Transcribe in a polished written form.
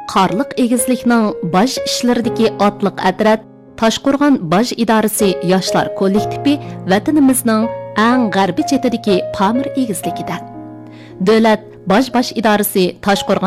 Qarliq egizlikning bosh ishlaridagi otliq atrat Toshqo'rg'on bosh idorasi yoshlar kollektivi vatanimizning eng g'arbiy chetidagi Pamir egizligida. Davlat bosh idorasi Toshqo'rg'on